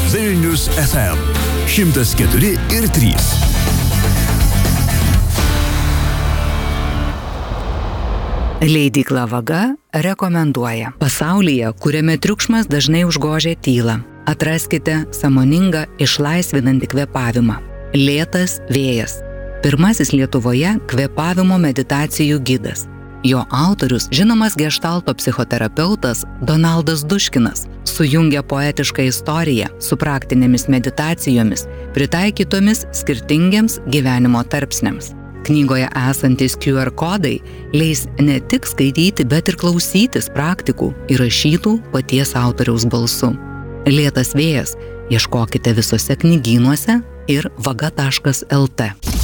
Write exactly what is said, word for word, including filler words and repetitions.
Vilnius F M šimtas keturi ir trys. Leidykla Vaga rekomenduoja. Pasaulyje, kuriame triukšmas dažnai užgožia tylą, atraskite sąmoningą, išlaisvinantį kvėpavimą. Lėtas vėjas. Pirmasis Lietuvoje kvėpavimo meditacijų gidas. Jo autorius, žinomas geštalto psichoterapeutas Donaldas Duškinas, sujungia poetišką istoriją su praktinėmis meditacijomis, pritaikytomis skirtingiems gyvenimo tarpsniams. Knygoje esantis Q R kodai leis ne tik skaityti, bet ir klausytis praktikų įrašytų paties autoriaus balsu. Lėtas vėjas ieškokite visose knygynuose ir vaga taškas L T.